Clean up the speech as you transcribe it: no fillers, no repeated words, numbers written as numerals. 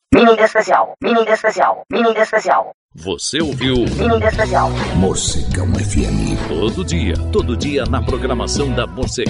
Mini especial. Mini especial. Mini especial. Você ouviu Mini especial. Morcegão FM. todo dia na programação da Morcegão.